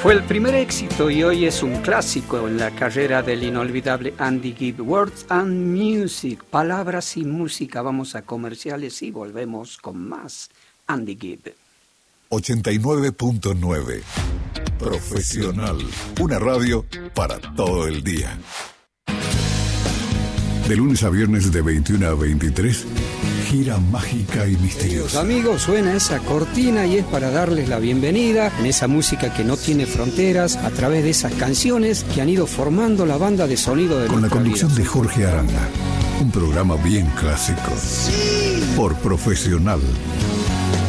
Fue el primer éxito y hoy es un clásico en la carrera del inolvidable Andy Gibb. Words and Music, palabras y música. Vamos a comerciales y volvemos con más Andy Gibb. 89.9 Profesional, una radio para todo el día. De lunes a viernes de 21 a 23, gira mágica y misteriosa. Amigos, suena esa cortina y es para darles la bienvenida en esa música que no tiene fronteras, a través de esas canciones que han ido formando la banda de sonido de con la conducción vida. De Jorge Aranda, un programa bien clásico. Por Profesional